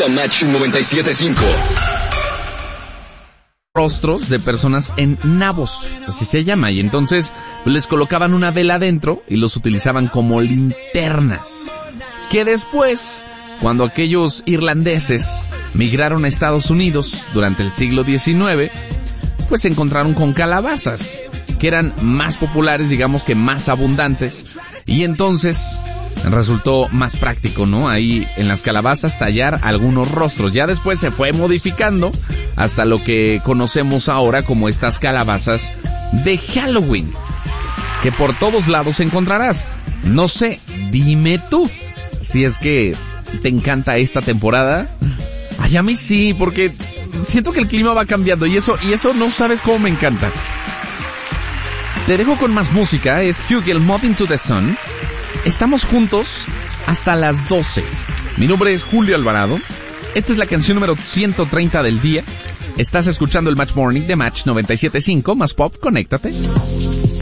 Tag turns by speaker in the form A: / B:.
A: The Match 97.5.
B: Rostros de personas en nabos, así se llama, y entonces les colocaban una vela adentro y los utilizaban como linternas, que después, cuando aquellos irlandeses migraron a Estados Unidos durante el siglo XIX, pues se encontraron con calabazas, que eran más populares, digamos que más abundantes, y entonces resultó más práctico, ¿no? Ahí en las calabazas tallar algunos rostros. Ya después se fue modificando hasta lo que conocemos ahora como estas calabazas de Halloween, que por todos lados encontrarás. No sé, dime tú si es que te encanta esta temporada. Ay, a mí sí, porque siento que el clima va cambiando y eso no sabes cómo me encanta. Te dejo con más música, es Hugel, Moving to the Sun. Estamos juntos hasta las 12. Mi nombre es Julio Alvarado. Esta es la canción número 130 del día. Estás escuchando el Match Morning de Match 97.5, más pop, conéctate.